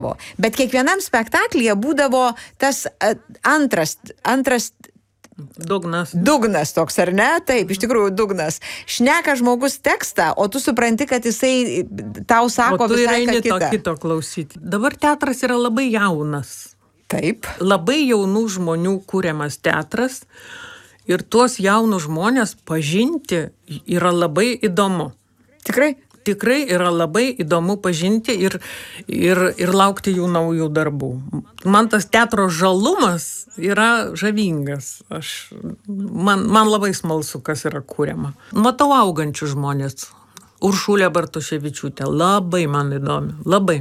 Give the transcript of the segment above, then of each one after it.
Bet kiekvienam spektaklyje būdavo tas antras Dugnas toks, ar ne? Taip, iš tikrųjų dugnas. Šneka žmogus tekstą, o tu supranti, kad jisai tau sako visai ką kitą. O tu eini kito klausyti. Dabar teatras yra labai jaunas. Taip. Labai jaunų žmonių kuriamas teatras ir tuos jaunus žmonės pažinti yra labai įdomu. Tikrai? Tikrai yra labai įdomu pažinti ir laukti jų naujų darbų. Man tas teatro žalumas yra žavingas. Man labai smalsu, kas yra kuriama. Matau augančių žmonės. Uršulė Bartoševičiūtė. Labai man įdomi. Labai.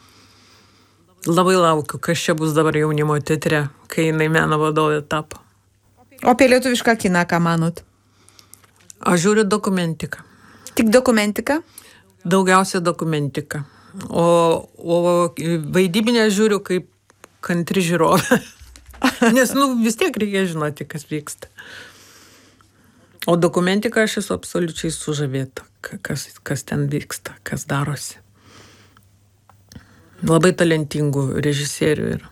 Labai laukiu, kas čia bus dabar jaunimo teatre, kai jinai meno vadovė tapo. O apie lietuvišką kiną ką manot? Aš žiūriu dokumentiką. Tik dokumentiką? Daugiausia dokumentika. O vaidybinę žiūriu kaip kantri žiūrovė. Nes, vis tiek reikia žinoti, kas vyksta. O dokumentika aš esu absoliučiai sužavėta, kas ten vyksta, kas darosi. Labai talentingų režisierių yra.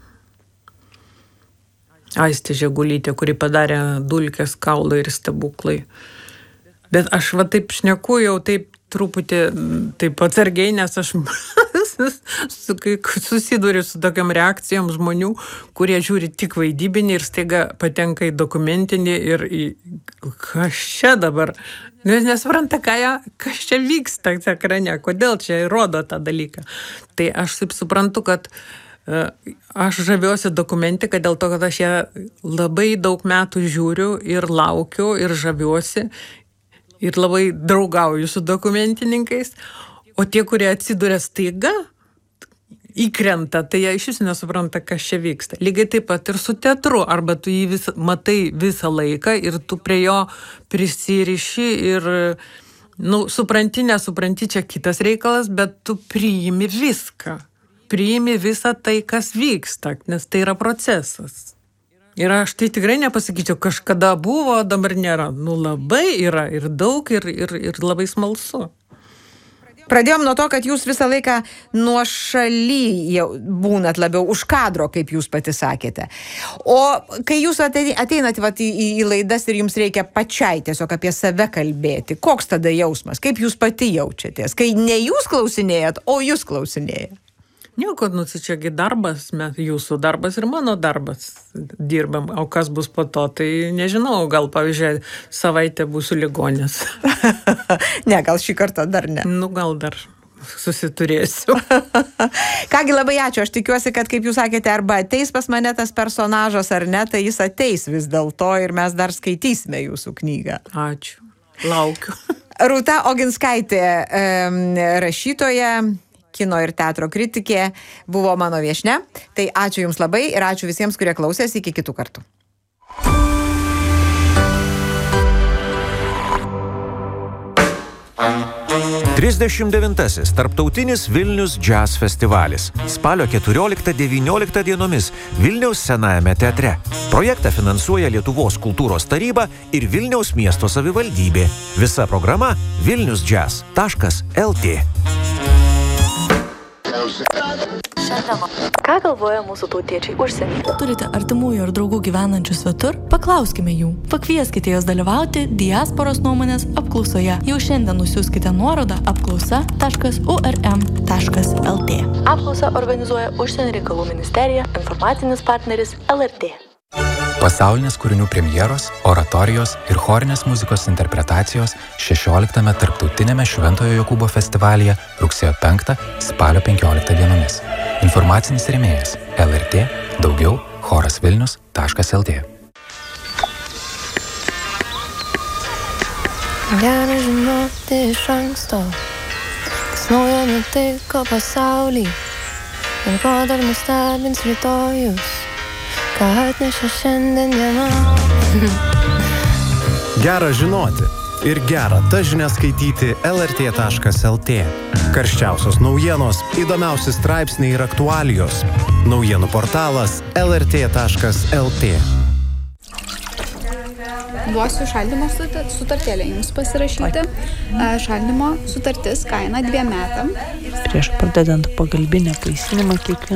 Aistė Žegulytė, kuri padarė Dulkės, Kaulai ir stebuklai. Bet aš taip šneku jau taip truputį taip atsargiai, nes aš susiduriu su tokiam reakcijom žmonių, kurie žiūri tik vaidybinį ir staiga patenka į dokumentinį ir į kas čia dabar. Nesvaranta, kas čia vyksta ekrane, kodėl čia rodo tą dalyką. Tai aš taip suprantu, kad aš žaviuosi dokumentiką dėl to, kad aš ją labai daug metų žiūriu ir laukiu ir žaviuosi. Ir labai draugauju su dokumentininkais, o tie, kurie atsiduria staiga, įkrenta, tai jie iš vis nesupranta, kas čia vyksta. Lygiai taip pat ir su teatru, arba tu jį matai visą laiką ir tu prie jo prisiriši ir, supranti, nesupranti, čia kitas reikalas, bet tu priimi viską. Priimi visą tai, kas vyksta, nes tai yra procesas. Ir aš tai tikrai nepasakyčiau, kažkada buvo, dabar nėra. Labai yra ir daug ir labai smalsu. Pradėjom nuo to, kad jūs visą laiką nuošaly būnat labiau už kadro, kaip jūs pati sakėte. O kai jūs ateinat į laidas ir jums reikia pačiai tiesiog apie save kalbėti, koks tada jausmas? Kaip jūs pati jaučiatės? Kai ne jūs klausinėjat, o jūs klausinėjat? Nieko, čiagi darbas, jūsų darbas ir mano darbas dirbam, o kas bus po to, tai nežinau, gal, pavyzdžiui, savaitę būsiu ligonis. Ne, gal šį kartą dar ne. Gal dar susiturėsiu. Kągi, labai ačiū, aš tikiuosi, kad, kaip jūs sakėte, arba ateis pas mane tas personažas ar ne, tai jis ateis vis dėlto ir mes dar skaitysime jūsų knygą. Ačiū, laukiu. Rūta Oginskaitė, rašytoja, kino ir teatro kritikė, buvo mano viešnia. Tai ačiū Jums labai ir ačiū visiems, kurie klausėsi. Iki kitų kartų. Tarptautinis Vilnius Jazz festivalis. Spalio 14-19 dienomis Vilniaus Senajame teatre. Projektą finansuoja Lietuvos kultūros taryba ir Vilniaus miesto savivaldybė. Visa programa vilniusjazz.lt. Ką galvoja mūsų tautiečiai užsienyje? Turite artimųjų ar draugų gyvenančių svetur? Paklauskime jų. Pakvieskite juos dalyvauti diasporos nuomonės apklausoje. Jau šiandien nusiųskite nuorodą apklausa.urm.lt. Apklausą organizuoja Užsienio reikalų ministerija, informacinis partneris LRT. Pasaulinės kūrinių premjeros, oratorijos ir chorinės muzikos interpretacijos 16 tarptautinėme Šventojo Jokūbo festivalyje rugsėjo 5 spalio 15 dienomis. Informacinis rėmėjas LRT, daugiau chorasvilnius.lt. Gera žinoti iš anksto, kas naujo nutiko pasauly ir ko dar nustebins rytojus. Ką atnešė šiandien diena? Gera žinoti ir gera tas žinias skaityti lrt.lt. Karščiausios naujienos, įdomiausi straipsniai ir aktualijos. Naujienų portalas lrt.lt. Duosiu šaldymo sutartėlę jums pasirašyti. Šaldymo sutartis kaina 2 metam. Prieš pradedant pagalbinę apvaisinimą kiekvieną